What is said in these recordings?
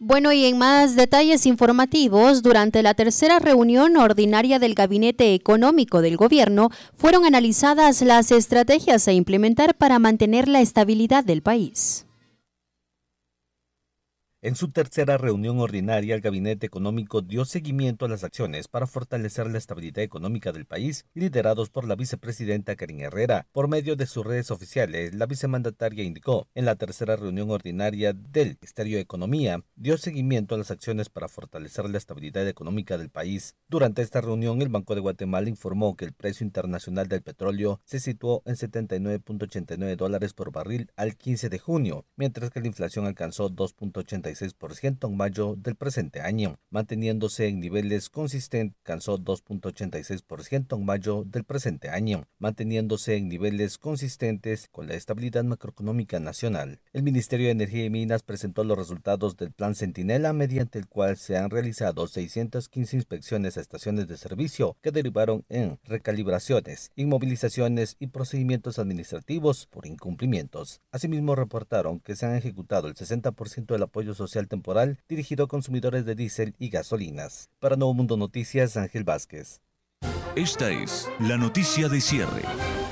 Bueno, y en más detalles informativos, durante la tercera reunión ordinaria del Gabinete Económico del Gobierno, fueron analizadas las estrategias a implementar para mantener la estabilidad del país. En su tercera reunión ordinaria, el Gabinete Económico dio seguimiento a las acciones para fortalecer la estabilidad económica del país, liderados por la vicepresidenta Karine Herrera. Por medio de sus redes oficiales, la vicemandataria indicó, en la tercera reunión ordinaria del Ministerio de Economía, dio seguimiento a las acciones para fortalecer la estabilidad económica del país. Durante esta reunión, el Banco de Guatemala informó que el precio internacional del petróleo se situó en $79.89 por barril al 15 de junio, mientras que la inflación alcanzó 2.86% en mayo del presente año, manteniéndose en niveles consistentes, alcanzó 2.86% en mayo del presente año, manteniéndose en niveles consistentes con la estabilidad macroeconómica nacional. El Ministerio de Energía y Minas presentó los resultados del Plan Centinela, mediante el cual se han realizado 615 inspecciones a estaciones de servicio que derivaron en recalibraciones, inmovilizaciones y procedimientos administrativos por incumplimientos. Asimismo, reportaron que se han ejecutado el 60% del apoyo social temporal dirigido a consumidores de diésel y gasolinas. Para Nuevo Mundo Noticias, Ángel Vázquez. Esta es la noticia de cierre.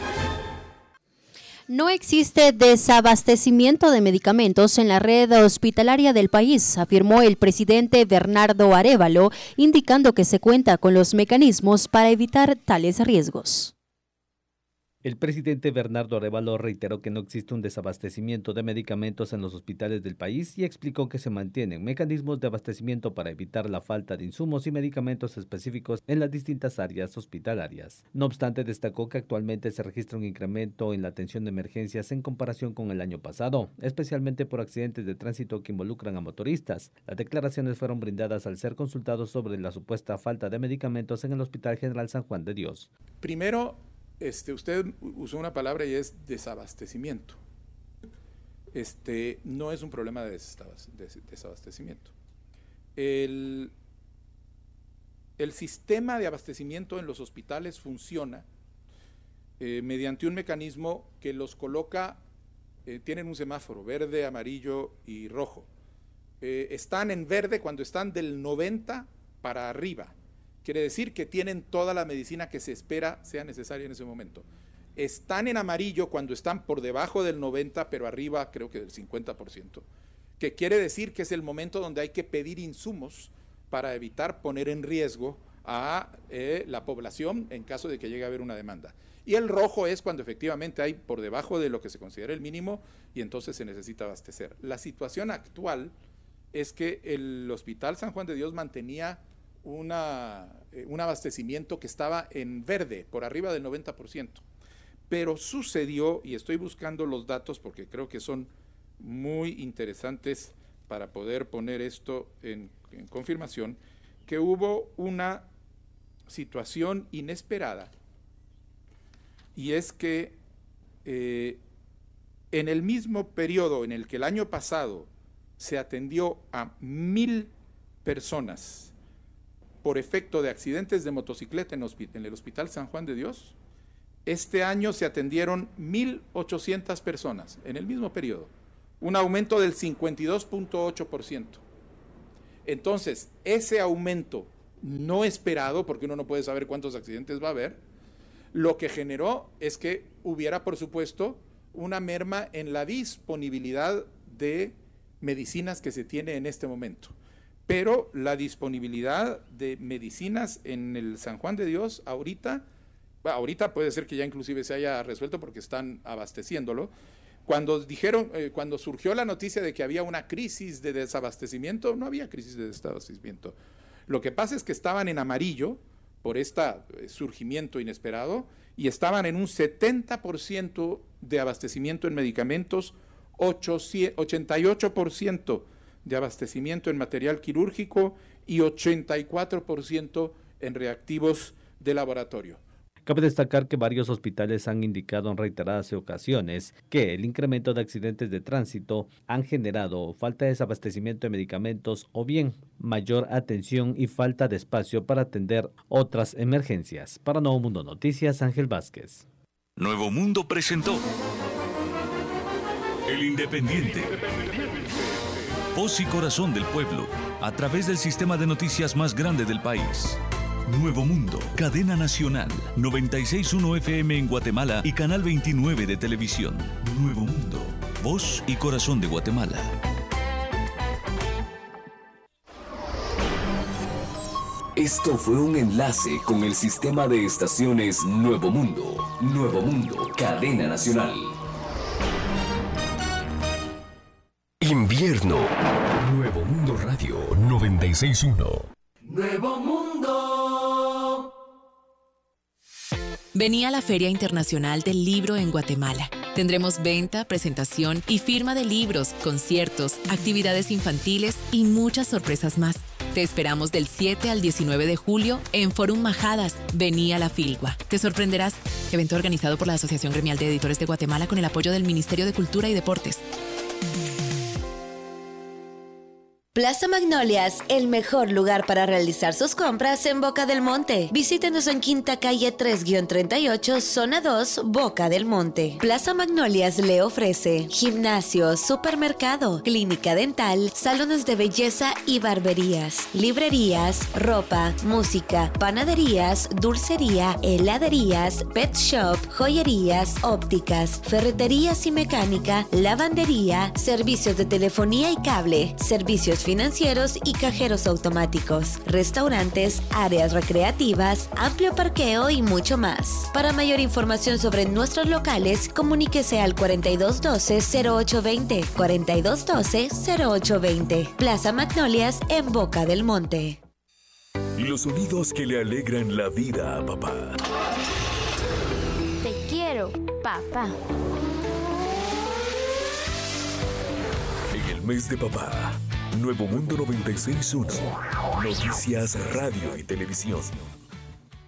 No existe desabastecimiento de medicamentos en la red hospitalaria del país, afirmó el presidente Bernardo Arévalo, indicando que se cuenta con los mecanismos para evitar tales riesgos. El presidente Bernardo Arévalo reiteró que no existe un desabastecimiento de medicamentos en los hospitales del país y explicó que se mantienen mecanismos de abastecimiento para evitar la falta de insumos y medicamentos específicos en las distintas áreas hospitalarias. No obstante, destacó que actualmente se registra un incremento en la atención de emergencias en comparación con el año pasado, especialmente por accidentes de tránsito que involucran a motoristas. Las declaraciones fueron brindadas al ser consultados sobre la supuesta falta de medicamentos en el Hospital General San Juan de Dios. Primero, usted usó una palabra y es desabastecimiento. No es un problema de desabastecimiento. El sistema de abastecimiento en los hospitales funciona mediante un mecanismo que los coloca, tienen un semáforo, verde, amarillo y rojo. Están en verde cuando están del 90 para arriba. Quiere decir que tienen toda la medicina que se espera sea necesaria en ese momento. Están en amarillo cuando están por debajo del 90, pero arriba creo que del 50%, que quiere decir que es el momento donde hay que pedir insumos para evitar poner en riesgo a la población en caso de que llegue a haber una demanda. Y el rojo es cuando efectivamente hay por debajo de lo que se considera el mínimo y entonces se necesita abastecer. La situación actual es que el Hospital San Juan de Dios mantenía un abastecimiento que estaba en verde, por arriba del 90%. Pero sucedió, y estoy buscando los datos porque creo que son muy interesantes para poder poner esto en confirmación, que hubo una situación inesperada, y es que en el mismo periodo en el que el año pasado se atendió a 1,000 personas por efecto de accidentes de motocicleta en el Hospital San Juan de Dios, este año se atendieron 1,800 personas en el mismo periodo, un aumento del 52.8%. Entonces, ese aumento no esperado, porque uno no puede saber cuántos accidentes va a haber, lo que generó es que hubiera, por supuesto, una merma en la disponibilidad de medicinas que se tiene en este momento. Pero la disponibilidad de medicinas en el San Juan de Dios ahorita puede ser que ya inclusive se haya resuelto porque están abasteciéndolo. Cuando surgió la noticia de que había una crisis de desabastecimiento, no había crisis de desabastecimiento. Lo que pasa es que estaban en amarillo por este surgimiento inesperado y estaban en un 70% de abastecimiento en medicamentos, 88% de abastecimiento en material quirúrgico y 84% en reactivos de laboratorio. Cabe destacar que varios hospitales han indicado en reiteradas ocasiones que el incremento de accidentes de tránsito han generado falta de desabastecimiento de medicamentos o bien mayor atención y falta de espacio para atender otras emergencias. Para Nuevo Mundo Noticias, Ángel Vázquez. Nuevo Mundo presentó El Independiente. voz y corazón del pueblo, a través del sistema de noticias más grande del país. Nuevo Mundo, cadena nacional, 96.1 FM en Guatemala y canal 29 de televisión. Nuevo Mundo, voz y corazón de Guatemala. Esto fue un enlace con el sistema de estaciones Nuevo Mundo. Nuevo Mundo, cadena nacional. Invierno. Nuevo Mundo Radio 96.1. Nuevo Mundo. Vení a la Feria Internacional del Libro en Guatemala. Tendremos venta, presentación y firma de libros, conciertos, actividades infantiles y muchas sorpresas más. Te esperamos del 7 al 19 de julio en Forum Majadas. Vení a la Filgua. Te sorprenderás. Evento organizado por la Asociación Gremial de Editores de Guatemala con el apoyo del Ministerio de Cultura y Deportes. Plaza Magnolias, el mejor lugar para realizar sus compras en Boca del Monte. Visítenos en Quinta Calle 3-38, Zona 2, Boca del Monte. Plaza Magnolias le ofrece gimnasio, supermercado, clínica dental, salones de belleza y barberías, librerías, ropa, música, panaderías, dulcería, heladerías, pet shop, joyerías, ópticas, ferreterías y mecánica, lavandería, servicios de telefonía y cable, servicios financieros y cajeros automáticos, restaurantes, áreas recreativas, amplio parqueo y mucho más. Para mayor información sobre nuestros locales, comuníquese al 4212-0820, 4212-0820. Plaza Magnolias en Boca del Monte. Los sonidos que le alegran la vida a papá. Te quiero, papá. En el mes de papá, Nuevo Mundo 96.1. Noticias, radio y televisión.